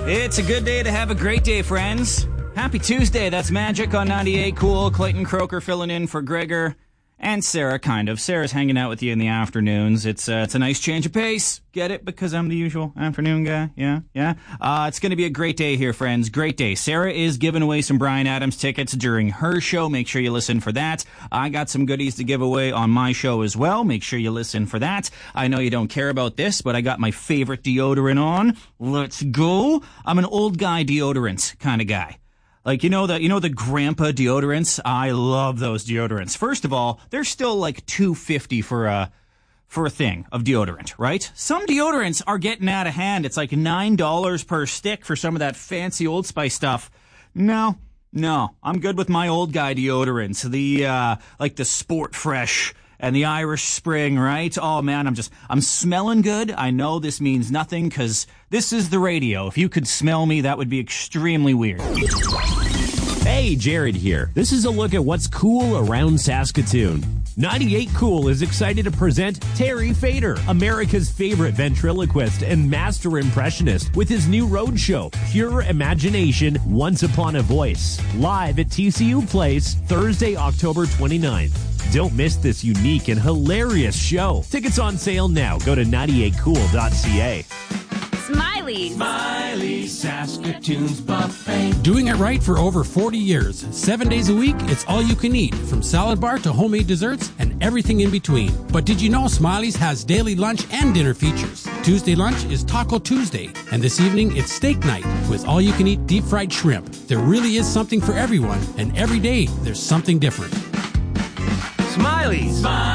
It's a good day to have a great day, friends. Happy Tuesday. That's Magic on 98 Cool. Clayton Croker filling in for Gregor and Sarah, kind of. Sarah's hanging out with you in the afternoons. It's a nice change of pace. Get it? Because I'm the usual afternoon guy. Yeah. It's going to be a great day here, friends. Great day. Sarah is giving away some Bryan Adams tickets during her show. Make sure you listen for that. I got some goodies to give away on my show as well. Make sure you listen for that. I know you don't care about this, but I got my favorite deodorant on. Let's go. I'm an old guy deodorant kind of guy. Like, you know the grandpa deodorants? I love those deodorants. First of all, they're still like $2.50 for a thing of deodorant, right? Some deodorants are getting out of hand. It's like $9 per stick for some of that fancy Old Spice stuff. No, I'm good with my old guy deodorants. Like the Sport Fresh and the Irish Spring, right? Oh man, I'm smelling good. I know this means nothing because this is the radio. If you could smell me, that would be extremely weird. Hey, Jared here. This is a look at what's cool around Saskatoon. 98 Cool is excited to present Terry Fader, America's favorite ventriloquist and master impressionist, with his new roadshow, Pure Imagination, Once Upon a Voice, live at TCU Place, Thursday, October 29th. Don't miss this unique and hilarious show. Tickets on sale now. Go to 98cool.ca. Smiley Saskatoon's buffet. Doing it right for over 40 years. 7 days a week, it's all you can eat, from salad bar to homemade desserts and everything in between. But did you know Smiley's has daily lunch and dinner features? Tuesday lunch is Taco Tuesday, and this evening it's steak night with all you can eat deep fried shrimp. There really is something for everyone, and every day there's something different. Smiley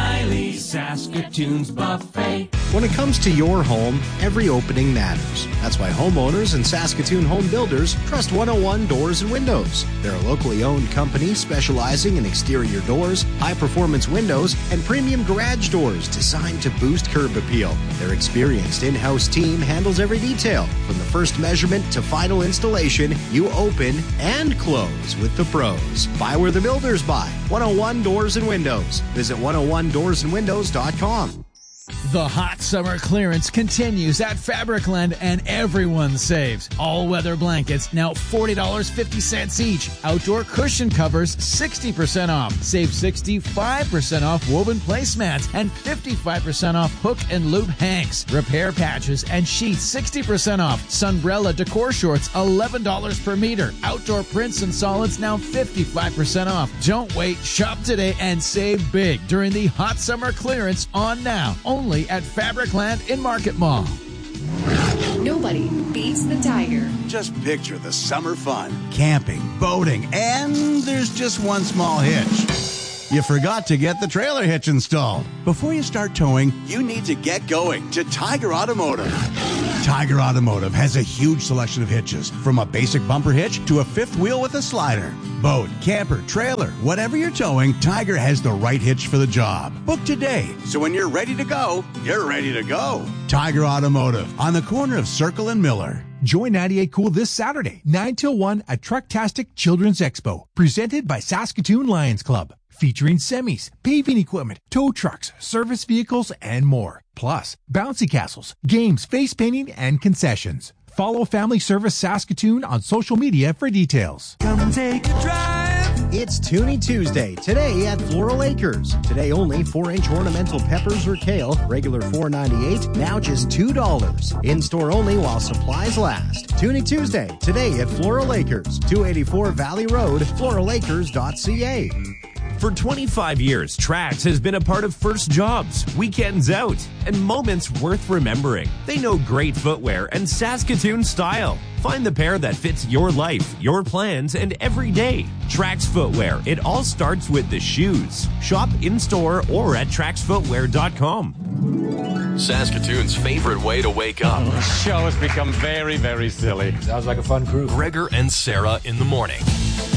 Saskatoon's buffet. When it comes to your home, every opening matters. That's why homeowners and Saskatoon home builders trust 101 Doors and Windows. They're a locally owned company specializing in exterior doors, high-performance windows, and premium garage doors designed to boost curb appeal. Their experienced in-house team handles every detail. From the first measurement to final installation, you open and close with the pros. Buy where the builders buy. 101 Doors and Windows. Visit 101doorsandwindows.com. The hot summer clearance continues at Fabricland, and everyone saves. All-weather blankets now $40.50 each. Outdoor cushion covers 60% off. Save 65% off woven placemats and 55% off hook and loop hanks. Repair patches and sheets 60% off. Sunbrella decor shorts $11 per meter. Outdoor prints and solids now 55% off. Don't wait. Shop today and save big during the hot summer clearance on now. Only at Fabricland in Market Mall. Nobody beats the Tiger. Just picture the summer fun. Camping, boating, and there's just one small hitch. You forgot to get the trailer hitch installed. Before you start towing, you need to get going to Tiger Automotive. Tiger Automotive has a huge selection of hitches, from a basic bumper hitch to a fifth wheel with a slider. Boat, camper, trailer, whatever you're towing, Tiger has the right hitch for the job. Book today, so when you're ready to go, you're ready to go. Tiger Automotive, on the corner of Circle and Miller. Join 98 Cool this Saturday, 9 till 1 at Trucktastic Children's Expo, presented by Saskatoon Lions Club. Featuring semis, paving equipment, tow trucks, service vehicles, and more. Plus, bouncy castles, games, face painting, and concessions. Follow Family Service Saskatoon on social media for details. Come take a drive. It's Toonie Tuesday, today at Floral Acres. Today only 4-inch ornamental peppers or kale, regular $4.98, now just $2. In-store only while supplies last. Toonie Tuesday, today at Floral Acres, 284 Valley Road, floralacres.ca. For 25 years, Trax has been a part of first jobs, weekends out, and moments worth remembering. They know great footwear and Saskatoon style. Find the pair that fits your life, your plans, and every day. Trax Footwear. It all starts with the shoes. Shop in-store or at traxfootwear.com. Saskatoon's favorite way to wake up. The show has become very, very silly. Sounds like a fun crew. Gregor and Sarah in the morning.